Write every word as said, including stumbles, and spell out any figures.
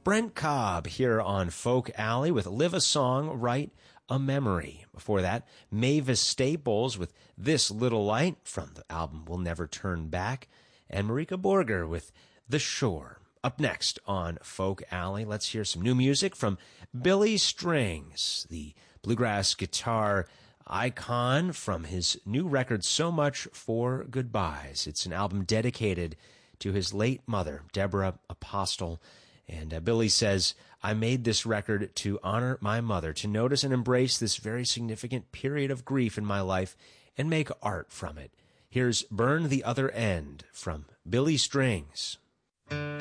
Brent Cobb here on Folk Alley with Live a Song, Write a Memory. Before that, Mavis Staples with This Little Light from the album We'll Never Turn Back, and Marika Borger with The Shore. Up next on Folk Alley, let's hear some new music from Billy Strings, the bluegrass guitar icon from his new record So Much for Goodbyes. It's an album dedicated to his late mother, Deborah Apostle. And uh, Billy says, I made this record to honor my mother, to notice and embrace this very significant period of grief in my life and make art from it. Here's Burn the Other End from Billy Strings.